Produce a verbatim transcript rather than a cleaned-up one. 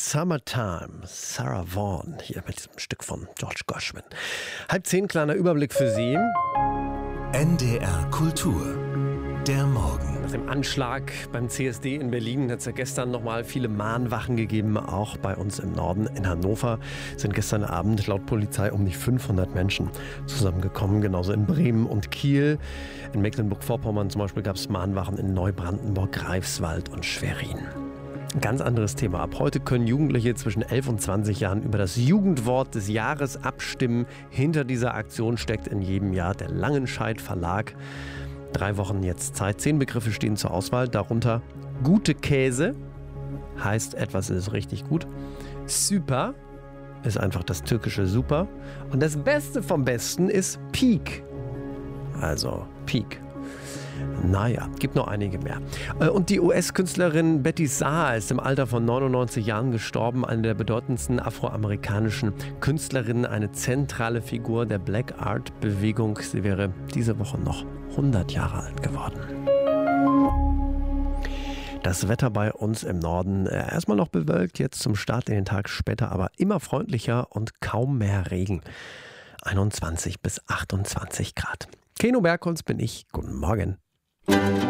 Summertime, Sarah Vaughan, hier mit diesem Stück von George Gershwin. Halb zehn, kleiner Überblick für Sie. N D R Kultur, der Morgen. Nach dem Anschlag beim C S D in Berlin hat es ja gestern nochmal viele Mahnwachen gegeben, auch bei uns im Norden. In Hannover sind gestern Abend laut Polizei um die fünfhundert Menschen zusammengekommen, genauso in Bremen und Kiel. In Mecklenburg-Vorpommern zum Beispiel gab es Mahnwachen in Neubrandenburg, Greifswald und Schwerin. Ein ganz anderes Thema. Ab heute können Jugendliche zwischen elf und zwanzig Jahren über das Jugendwort des Jahres abstimmen. Hinter dieser Aktion steckt in jedem Jahr der Langenscheidt Verlag. Drei Wochen jetzt Zeit. Zehn Begriffe stehen zur Auswahl. Darunter gute Käse, heißt etwas ist richtig gut. Super ist einfach das türkische Super. Und das Beste vom Besten ist Peak. Also Peak. Naja, gibt noch einige mehr. Und die U S-Künstlerin Betty Saar ist im Alter von neunundneunzig Jahren gestorben, eine der bedeutendsten afroamerikanischen Künstlerinnen, eine zentrale Figur der Black Art-Bewegung. Sie wäre diese Woche noch hundert Jahre alt geworden. Das Wetter bei uns im Norden erstmal noch bewölkt, jetzt zum Start in den Tag später, aber immer freundlicher und kaum mehr Regen. einundzwanzig bis achtundzwanzig Grad. Keno Bergholz bin ich. Guten Morgen.